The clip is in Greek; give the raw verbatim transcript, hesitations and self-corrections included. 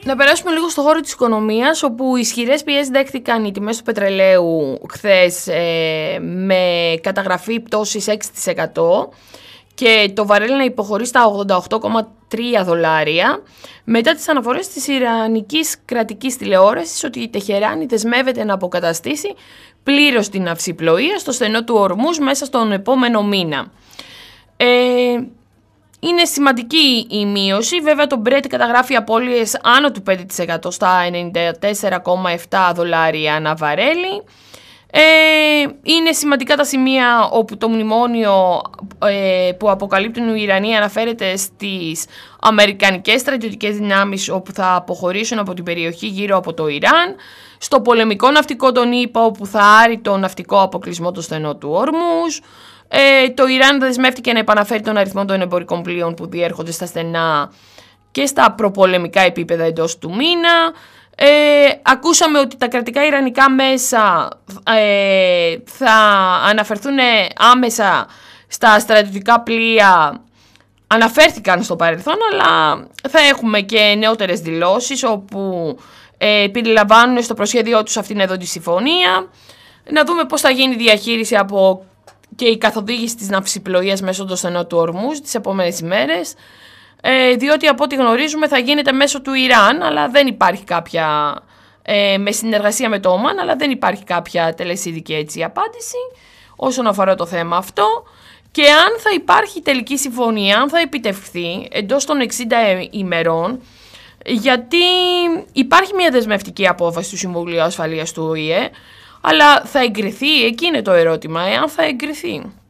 Να περάσουμε λίγο στο χώρο της οικονομίας, όπου ισχυρές πιέσεις δέχτηκαν οι τιμές του πετρελαίου χθες ε, με καταγραφή πτώσης έξι τοις εκατό και το βαρέλι να υποχωρεί στα ογδόντα οκτώ κόμμα τρία δολάρια μετά τις αναφορές της Ιρανικής κρατικής τηλεόρασης ότι η Τεχεράνη δεσμεύεται να αποκαταστήσει πλήρως την ναυσιπλοεία στο στενό του Ορμούζ μέσα στον επόμενο μήνα. Ε, Είναι σημαντική η μείωση, βέβαια το Brent καταγράφει απώλειες άνω του πέντε τοις εκατό στα ενενήντα τέσσερα κόμμα επτά δολάρια ανά βαρέλι. Ε, είναι σημαντικά τα σημεία όπου το μνημόνιο ε, που αποκαλύπτουν οι Ιρανοί αναφέρεται στις αμερικανικές στρατιωτικές δυνάμεις όπου θα αποχωρήσουν από την περιοχή γύρω από το Ιράν, στο πολεμικό ναυτικό των ΗΠΑ όπου θα άρει το ναυτικό αποκλεισμό του στενό του Ορμούζ. Ε, το Ιράν δεσμεύτηκε να επαναφέρει τον αριθμό των εμπορικών πλοίων που διέρχονται στα στενά και στα προπολεμικά επίπεδα εντός του μήνα. Ε, ακούσαμε ότι τα κρατικά ιρανικά μέσα ε, θα αναφερθούν άμεσα στα στρατιωτικά πλοία. Αναφέρθηκαν στο παρελθόν, αλλά θα έχουμε και νεότερες δηλώσεις όπου ε, περιλαμβάνουν στο προσχέδιό τους αυτήν εδώ τη συμφωνία. Να δούμε πώς θα γίνει η διαχείριση από και η καθοδήγηση της ναυσιπλοείας μέσω του στενό του Ορμούζ τις επόμενες ημέρες, ε, διότι από ό,τι γνωρίζουμε θα γίνεται μέσω του Ιράν, αλλά δεν υπάρχει κάποια, ε, με συνεργασία με το Ομάν, αλλά δεν υπάρχει κάποια τελεσίδικη έτσι απάντηση όσον αφορά το θέμα αυτό. Και αν θα υπάρχει τελική συμφωνία, αν θα επιτευχθεί εντός των εξήντα ημερών, γιατί υπάρχει μια δεσμευτική απόφαση του Συμβουλίου Ασφαλείας του Ο Η Ε, αλλά θα εγκριθεί, εκεί είναι το ερώτημα, εάν θα εγκριθεί.